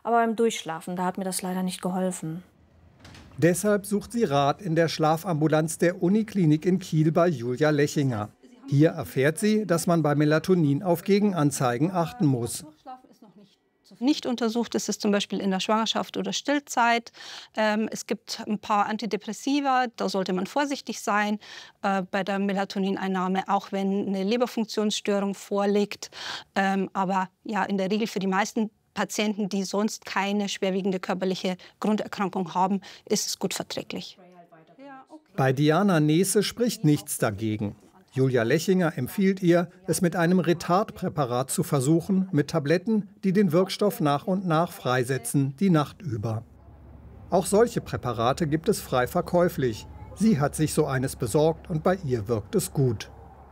aber beim Durchschlafen, da hat mir das leider nicht geholfen. Deshalb sucht sie Rat in der Schlafambulanz der Uniklinik in Kiel bei Julia Lechinger. Hier erfährt sie, dass man bei Melatonin auf Gegenanzeigen achten muss. Nicht untersucht ist es zum Beispiel in der Schwangerschaft oder Stillzeit. Es gibt ein paar Antidepressiva, da sollte man vorsichtig sein bei der Melatonineinnahme, auch wenn eine Leberfunktionsstörung vorliegt. Aber ja, in der Regel für die meisten Patienten, die sonst keine schwerwiegende körperliche Grunderkrankung haben, ist es gut verträglich. Bei Diana Nehse spricht nichts dagegen. Julia Lechinger empfiehlt ihr, es mit einem Retardpräparat zu versuchen, mit Tabletten, die den Wirkstoff nach und nach freisetzen, die Nacht über. Auch solche Präparate gibt es frei verkäuflich. Sie hat sich so eines besorgt und bei ihr wirkt es gut.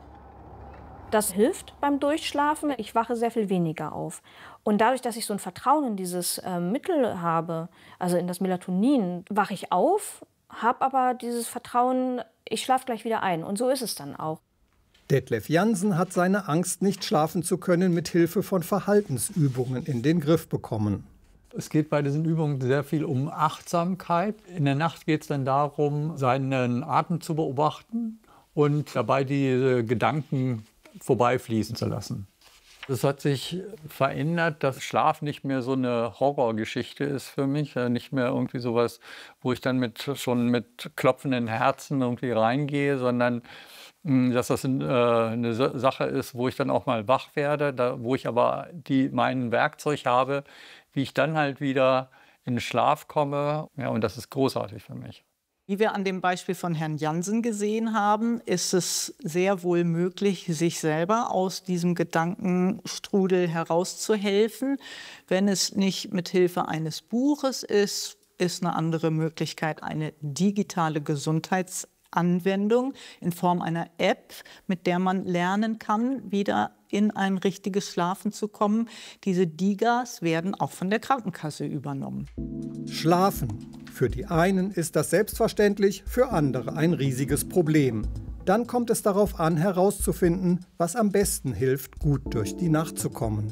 Das hilft beim Durchschlafen. Ich wache sehr viel weniger auf. Und dadurch, dass ich so ein Vertrauen in dieses Mittel habe, also in das Melatonin, wache ich auf, habe aber dieses Vertrauen, ich schlafe gleich wieder ein. Und so ist es dann auch. Detlef Jansen hat seine Angst, nicht schlafen zu können, mit Hilfe von Verhaltensübungen in den Griff bekommen. Es geht bei diesen Übungen sehr viel um Achtsamkeit. In der Nacht geht es dann darum, seinen Atem zu beobachten und dabei die Gedanken vorbeifließen zu lassen. Es hat sich verändert, dass Schlaf nicht mehr so eine Horrorgeschichte ist für mich. Nicht mehr irgendwie sowas, wo ich dann schon mit klopfenden Herzen irgendwie reingehe, sondern dass das eine Sache ist, wo ich dann auch mal wach werde, wo ich aber mein Werkzeug habe, wie ich dann halt wieder in den Schlaf komme. Ja, und das ist großartig für mich. Wie wir an dem Beispiel von Herrn Jansen gesehen haben, ist es sehr wohl möglich, sich selber aus diesem Gedankenstrudel herauszuhelfen. Wenn es nicht mit Hilfe eines Buches ist, ist eine andere Möglichkeit eine digitale Gesundheitsanwendung in Form einer App, mit der man lernen kann, wieder in ein richtiges Schlafen zu kommen. Diese DIGAs werden auch von der Krankenkasse übernommen. Schlafen. Für die einen ist das selbstverständlich, für andere ein riesiges Problem. Dann kommt es darauf an, herauszufinden, was am besten hilft, gut durch die Nacht zu kommen.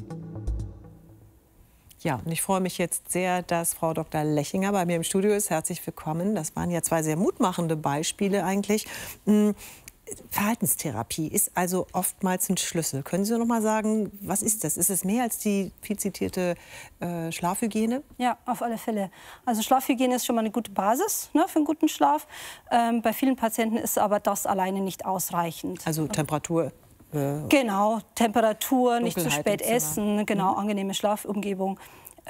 Ja, und ich freue mich jetzt sehr, dass Frau Dr. Lechinger bei mir im Studio ist. Herzlich willkommen. Das waren ja zwei sehr mutmachende Beispiele eigentlich. Verhaltenstherapie ist also oftmals ein Schlüssel. Können Sie noch mal sagen, was ist das? Ist es mehr als die viel zitierte Schlafhygiene? Ja, auf alle Fälle. Also Schlafhygiene ist schon mal eine gute Basis, ne, für einen guten Schlaf. Bei vielen Patienten ist aber das alleine nicht ausreichend. Also Temperatur? Genau, Temperatur, nicht zu Dunkelheit spät im Zimmer. essen, genau, angenehme Schlafumgebung.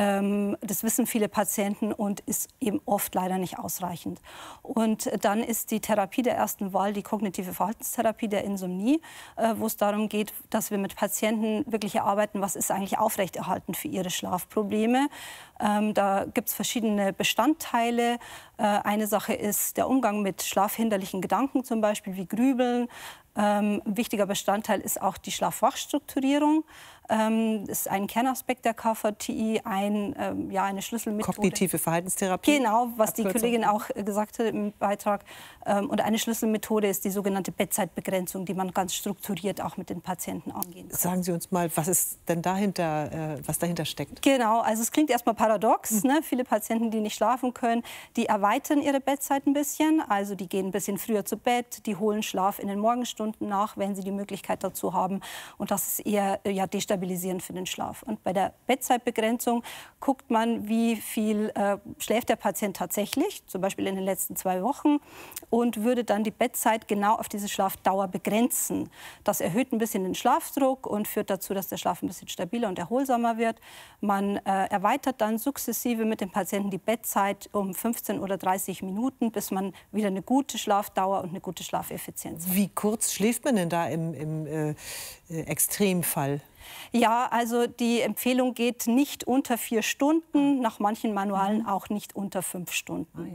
Das wissen viele Patienten und ist eben oft leider nicht ausreichend. Und dann ist die Therapie der ersten Wahl die kognitive Verhaltenstherapie der Insomnie, wo es darum geht, dass wir mit Patienten wirklich erarbeiten, was ist eigentlich aufrechterhaltend für ihre Schlafprobleme. Da gibt es verschiedene Bestandteile. Eine Sache ist der Umgang mit schlafhinderlichen Gedanken, zum Beispiel wie Grübeln. Ein wichtiger Bestandteil ist auch die Schlaf-Wach-Strukturierung. Das ist ein Kernaspekt der KVTI, eine Schlüsselmethode. Kognitive Verhaltenstherapie? Genau, was die Kollegin auch gesagt hat im Beitrag. Und eine Schlüsselmethode ist die sogenannte Bettzeitbegrenzung, die man ganz strukturiert auch mit den Patienten angehen kann. Sagen Sie uns mal, was ist denn dahinter, was dahinter steckt? Genau, also es klingt erstmal paradox. Ne? Viele Patienten, die nicht schlafen können, die erweitern ihre Bettzeit ein bisschen. Also die gehen ein bisschen früher zu Bett, die holen Schlaf in den Morgenstunden nach, wenn sie die Möglichkeit dazu haben. Und das ist eher destabilisierend für den Schlaf. Und bei der Bettzeitbegrenzung guckt man, wie viel schläft der Patient tatsächlich, zum Beispiel in den letzten 2 Wochen, und würde dann die Bettzeit genau auf diese Schlafdauer begrenzen. Das erhöht ein bisschen den Schlafdruck und führt dazu, dass der Schlaf ein bisschen stabiler und erholsamer wird. Man erweitert dann sukzessive mit dem Patienten die Bettzeit um 15 oder 30 Minuten, bis man wieder eine gute Schlafdauer und eine gute Schlafeffizienz hat. Wie kurz schläft man denn da im Extremfall? Ja, also die Empfehlung geht nicht unter 4 Stunden, nach manchen Manualen auch nicht unter 5 Stunden. Ah, ja.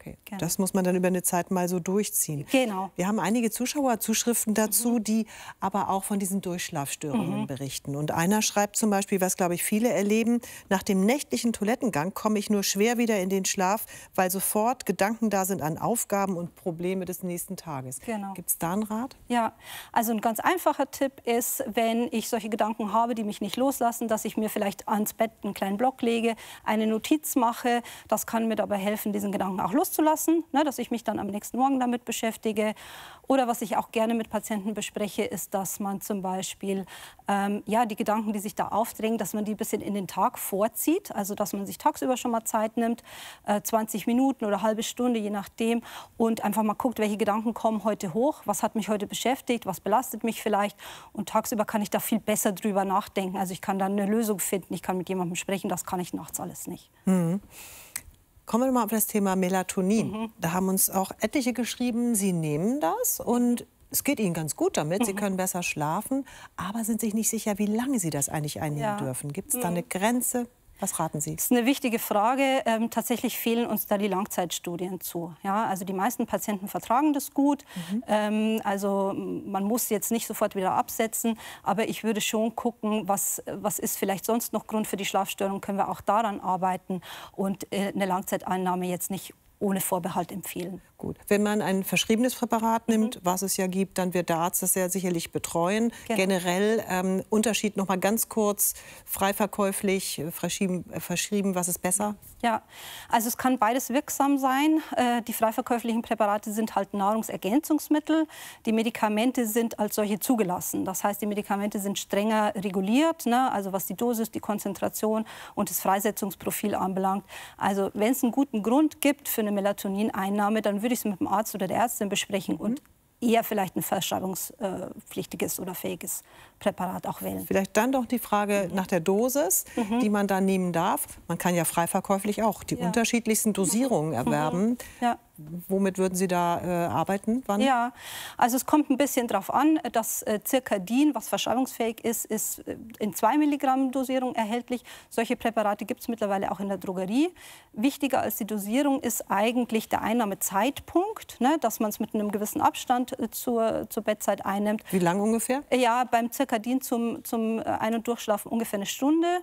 Okay. Genau. Das muss man dann über eine Zeit mal so durchziehen. Genau. Wir haben einige Zuschauerzuschriften dazu, die aber auch von diesen Durchschlafstörungen berichten. Und einer schreibt zum Beispiel, was, glaube ich, viele erleben: Nach dem nächtlichen Toilettengang komme ich nur schwer wieder in den Schlaf, weil sofort Gedanken da sind an Aufgaben und Probleme des nächsten Tages. Genau. Gibt es da einen Rat? Ja, also ein ganz einfacher Tipp ist, wenn ich solche Gedanken habe, die mich nicht loslassen, dass ich mir vielleicht ans Bett einen kleinen Block lege, eine Notiz mache. Das kann mir dabei helfen, diesen Gedanken auch loszulassen, ne, dass ich mich dann am nächsten Morgen damit beschäftige. Oder was ich auch gerne mit Patienten bespreche, ist, dass man zum Beispiel ja, die Gedanken, die sich da aufdrängen, dass man die ein bisschen in den Tag vorzieht. Also dass man sich tagsüber schon mal Zeit nimmt, 20 Minuten oder eine halbe Stunde, je nachdem. Und einfach mal guckt, welche Gedanken kommen heute hoch, was hat mich heute beschäftigt, was belastet mich vielleicht. Und tagsüber kann ich da viel besser drüber nachdenken. Also ich kann dann eine Lösung finden, ich kann mit jemandem sprechen, das kann ich nachts alles nicht. Kommen wir mal auf das Thema Melatonin. Da haben uns auch etliche geschrieben, sie nehmen das und es geht ihnen ganz gut damit. Sie können besser schlafen, aber sind sich nicht sicher, wie lange sie das eigentlich einnehmen dürfen. Gibt es da eine Grenze? Was raten Sie? Das ist eine wichtige Frage. Tatsächlich fehlen uns da die Langzeitstudien zu. Ja, also die meisten Patienten vertragen das gut. Also man muss jetzt nicht sofort wieder absetzen, aber ich würde schon gucken, was ist vielleicht sonst noch Grund für die Schlafstörung, können wir auch daran arbeiten und eine Langzeiteinnahme jetzt nicht ohne Vorbehalt empfehlen. Gut. Wenn man ein verschriebenes Präparat nimmt, was es ja gibt, dann wird der Arzt das ja sicherlich betreuen. Genau. Generell Unterschied noch mal ganz kurz, frei verkäuflich, verschrieben, was ist besser? Ja, also es kann beides wirksam sein. Die frei verkäuflichen Präparate sind halt Nahrungsergänzungsmittel. Die Medikamente sind als solche zugelassen. Das heißt, die Medikamente sind strenger reguliert, ne? Also was die Dosis, die Konzentration und das Freisetzungsprofil anbelangt. Also wenn es einen guten Grund gibt für eine Melatonineinnahme, dann würde ich es mit dem Arzt oder der Ärztin besprechen und eher vielleicht ein verschreibungspflichtiges oder fähiges Präparat auch wählen. Vielleicht dann doch die Frage nach der Dosis, die man da nehmen darf. Man kann ja frei verkäuflich auch die unterschiedlichsten Dosierungen erwerben. Ja. Womit würden Sie da arbeiten? Wann? Ja, also es kommt ein bisschen darauf an. Das Circadin, was verschreibungsfähig ist, ist in 2 Milligramm Dosierung erhältlich. Solche Präparate gibt es mittlerweile auch in der Drogerie. Wichtiger als die Dosierung ist eigentlich der Einnahmezeitpunkt, ne, dass man es mit einem gewissen Abstand zur Bettzeit einnimmt. Wie lang ungefähr? Ja, beim Circadin zum Ein- und Durchschlafen ungefähr eine Stunde.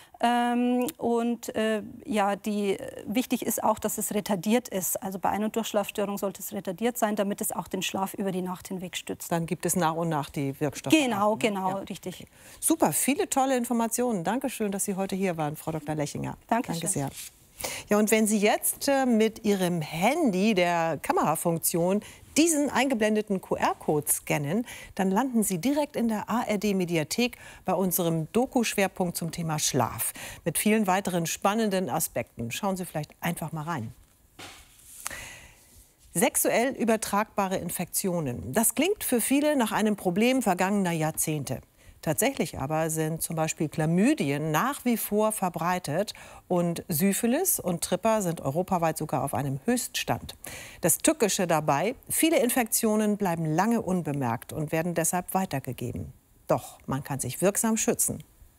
Wichtig ist auch, dass es retardiert ist. Also bei Ein- und Durchschlafstörung sollte es retardiert sein, damit es auch den Schlaf über die Nacht hinweg stützt. Dann gibt es nach und nach die Wirkstoffe. Genau, ja. Richtig. Super, viele tolle Informationen. Dankeschön, dass Sie heute hier waren, Frau Dr. Lechinger. Dankeschön. Danke sehr. Ja, und wenn Sie jetzt mit Ihrem Handy, der Kamerafunktion, diesen eingeblendeten QR-Code scannen, dann landen Sie direkt in der ARD-Mediathek bei unserem Doku-Schwerpunkt zum Thema Schlaf. Mit vielen weiteren spannenden Aspekten. Schauen Sie vielleicht einfach mal rein. Sexuell übertragbare Infektionen. Das klingt für viele nach einem Problem vergangener Jahrzehnte. Tatsächlich aber sind zum Beispiel Chlamydien nach wie vor verbreitet und Syphilis und Tripper sind europaweit sogar auf einem Höchststand. Das Tückische dabei, viele Infektionen bleiben lange unbemerkt und werden deshalb weitergegeben. Doch man kann sich wirksam schützen.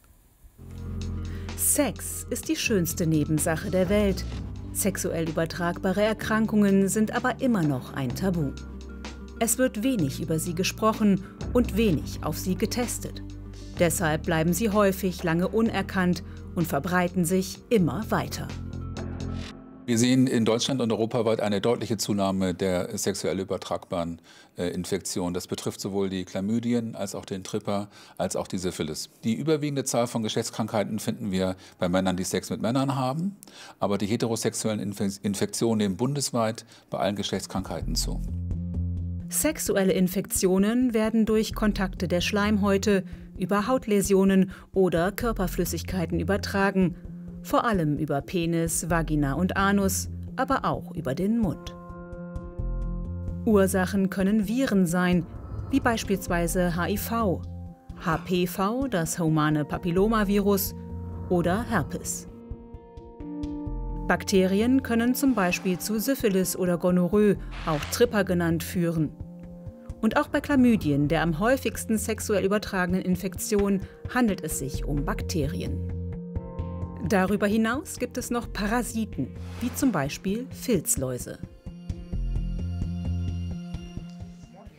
Sex ist die schönste Nebensache der Welt. Sexuell übertragbare Erkrankungen sind aber immer noch ein Tabu. Es wird wenig über sie gesprochen und wenig auf sie getestet. Deshalb bleiben sie häufig lange unerkannt und verbreiten sich immer weiter. Wir sehen in Deutschland und europaweit eine deutliche Zunahme der sexuell übertragbaren Infektionen. Das betrifft sowohl die Chlamydien als auch den Tripper als auch die Syphilis. Die überwiegende Zahl von Geschlechtskrankheiten finden wir bei Männern, die Sex mit Männern haben. Aber die heterosexuellen Infektionen nehmen bundesweit bei allen Geschlechtskrankheiten zu. Sexuelle Infektionen werden durch Kontakte der Schleimhäute, über Hautläsionen oder Körperflüssigkeiten übertragen. Vor allem über Penis, Vagina und Anus, aber auch über den Mund. Ursachen können Viren sein, wie beispielsweise HIV, HPV, das humane Papillomavirus, oder Herpes. Bakterien können zum Beispiel zu Syphilis oder Gonorrhoe, auch Tripper genannt, führen. Und auch bei Chlamydien, der am häufigsten sexuell übertragenen Infektion, handelt es sich um Bakterien. Darüber hinaus gibt es noch Parasiten, wie zum Beispiel Filzläuse.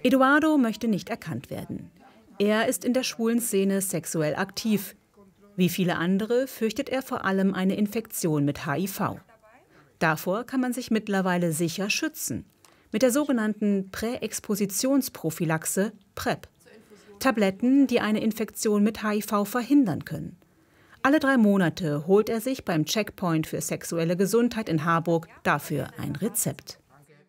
Eduardo möchte nicht erkannt werden. Er ist in der schwulen Szene sexuell aktiv. Wie viele andere fürchtet er vor allem eine Infektion mit HIV. Davor kann man sich mittlerweile sicher schützen. Mit der sogenannten Präexpositionsprophylaxe PrEP. Tabletten, die eine Infektion mit HIV verhindern können. Alle 3 Monate holt er sich beim Checkpoint für sexuelle Gesundheit in Harburg dafür ein Rezept.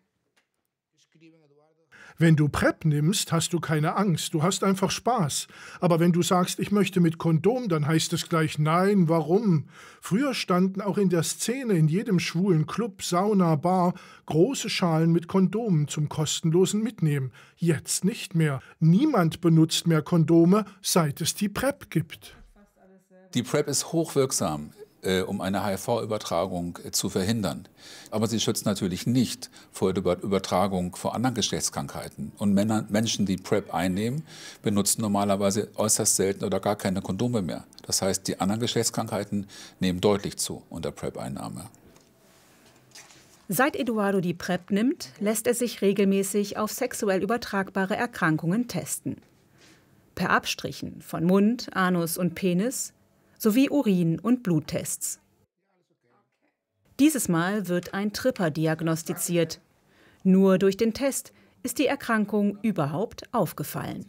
Wenn du PrEP nimmst, hast du keine Angst, du hast einfach Spaß. Aber wenn du sagst, ich möchte mit Kondom, dann heißt es gleich nein, warum? Früher standen auch in der Szene in jedem schwulen Club, Sauna, Bar große Schalen mit Kondomen zum kostenlosen Mitnehmen. Jetzt nicht mehr. Niemand benutzt mehr Kondome, seit es die PrEP gibt. Die PrEP ist hochwirksam, um eine HIV-Übertragung zu verhindern. Aber sie schützt natürlich nicht vor der Übertragung vor anderen Geschlechtskrankheiten. Und Menschen, die PrEP einnehmen, benutzen normalerweise äußerst selten oder gar keine Kondome mehr. Das heißt, die anderen Geschlechtskrankheiten nehmen deutlich zu unter PrEP-Einnahme. Seit Eduardo die PrEP nimmt, lässt er sich regelmäßig auf sexuell übertragbare Erkrankungen testen. Per Abstrichen von Mund, Anus und Penis sowie Urin- und Bluttests. Dieses Mal wird ein Tripper diagnostiziert. Nur durch den Test ist die Erkrankung überhaupt aufgefallen.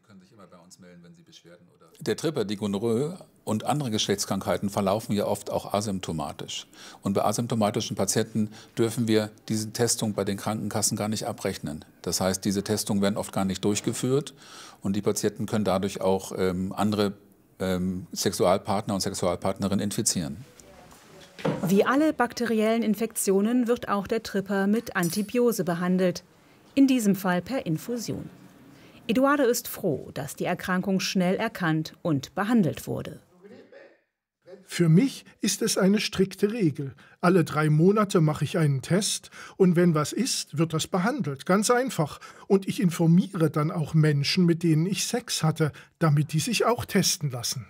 Der Tripper, die Gonorrhoe und andere Geschlechtskrankheiten verlaufen ja oft auch asymptomatisch. Und bei asymptomatischen Patienten dürfen wir diese Testung bei den Krankenkassen gar nicht abrechnen. Das heißt, diese Testungen werden oft gar nicht durchgeführt und die Patienten können dadurch auch andere Sexualpartner und Sexualpartnerinnen infizieren. Wie alle bakteriellen Infektionen wird auch der Tripper mit Antibiose behandelt, in diesem Fall per Infusion. Eduardo ist froh, dass die Erkrankung schnell erkannt und behandelt wurde. Für mich ist es eine strikte Regel. Alle 3 Monate mache ich einen Test und wenn was ist, wird das behandelt. Ganz einfach. Und ich informiere dann auch Menschen, mit denen ich Sex hatte, damit die sich auch testen lassen.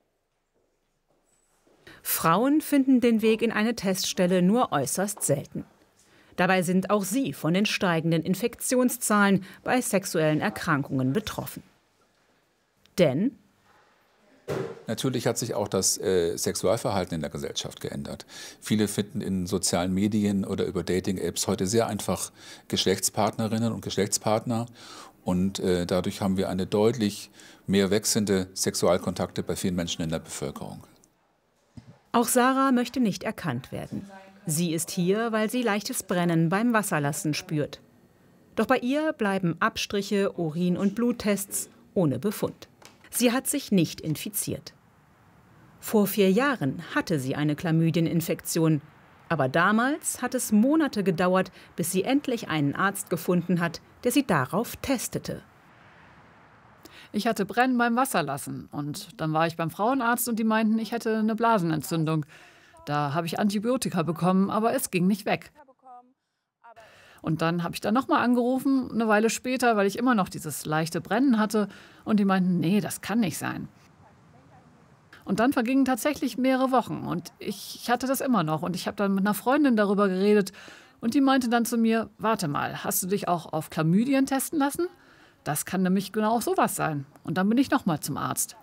Frauen finden den Weg in eine Teststelle nur äußerst selten. Dabei sind auch sie von den steigenden Infektionszahlen bei sexuellen Erkrankungen betroffen. Denn natürlich hat sich auch das Sexualverhalten in der Gesellschaft geändert. Viele finden in sozialen Medien oder über Dating-Apps heute sehr einfach Geschlechtspartnerinnen und Geschlechtspartner. Und dadurch haben wir eine deutlich mehr wechselnde Sexualkontakte bei vielen Menschen in der Bevölkerung. Auch Sarah möchte nicht erkannt werden. Sie ist hier, weil sie leichtes Brennen beim Wasserlassen spürt. Doch bei ihr bleiben Abstriche, Urin- und Bluttests ohne Befund. Sie hat sich nicht infiziert. Vor 4 Jahren hatte sie eine Chlamydieninfektion. Aber damals hat es Monate gedauert, bis sie endlich einen Arzt gefunden hat, der sie darauf testete. Ich hatte Brennen beim Wasserlassen. Und dann war ich beim Frauenarzt und die meinten, ich hätte eine Blasenentzündung. Da habe ich Antibiotika bekommen, aber es ging nicht weg. Und dann habe ich dann nochmal angerufen, eine Weile später, weil ich immer noch dieses leichte Brennen hatte. Und die meinten, nee, das kann nicht sein. Und dann vergingen tatsächlich mehrere Wochen. Und ich hatte das immer noch. Und ich habe dann mit einer Freundin darüber geredet. Und die meinte dann zu mir, warte mal, hast du dich auch auf Chlamydien testen lassen? Das kann nämlich genau sowas sein. Und dann bin ich nochmal zum Arzt.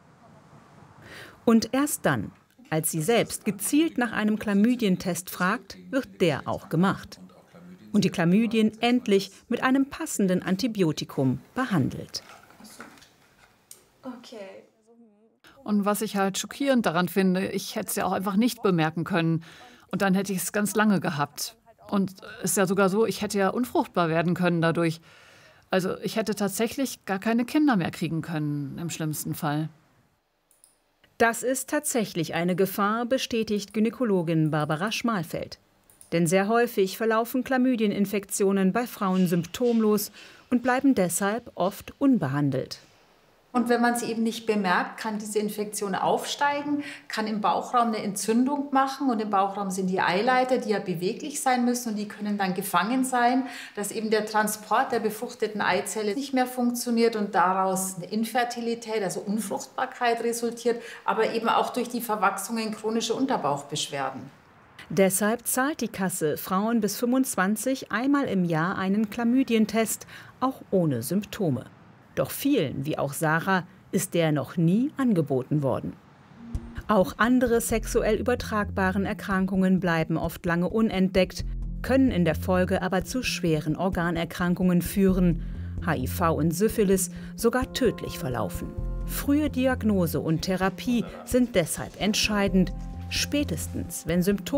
Und erst dann, als sie selbst gezielt nach einem Chlamydientest fragt, wird der auch gemacht. Und die Chlamydien endlich mit einem passenden Antibiotikum behandelt. Okay. Und was ich halt schockierend daran finde, ich hätte es ja auch einfach nicht bemerken können. Und dann hätte ich es ganz lange gehabt. Und es ist ja sogar so, ich hätte ja unfruchtbar werden können dadurch. Also ich hätte tatsächlich gar keine Kinder mehr kriegen können, im schlimmsten Fall. Das ist tatsächlich eine Gefahr, bestätigt Gynäkologin Barbara Schmalfeld. Denn sehr häufig verlaufen Chlamydieninfektionen bei Frauen symptomlos und bleiben deshalb oft unbehandelt. Und wenn man sie eben nicht bemerkt, kann diese Infektion aufsteigen, kann im Bauchraum eine Entzündung machen. Und im Bauchraum sind die Eileiter, die ja beweglich sein müssen und die können dann gefangen sein, dass eben der Transport der befruchteten Eizelle nicht mehr funktioniert und daraus eine Infertilität, also Unfruchtbarkeit resultiert, aber eben auch durch die Verwachsungen chronische Unterbauchbeschwerden. Deshalb zahlt die Kasse Frauen bis 25 einmal im Jahr einen Chlamydientest, auch ohne Symptome. Doch vielen, wie auch Sarah, ist der noch nie angeboten worden. Auch andere sexuell übertragbaren Erkrankungen bleiben oft lange unentdeckt, können in der Folge aber zu schweren Organerkrankungen führen, HIV und Syphilis sogar tödlich verlaufen. Frühe Diagnose und Therapie sind deshalb entscheidend. Spätestens, wenn Symptome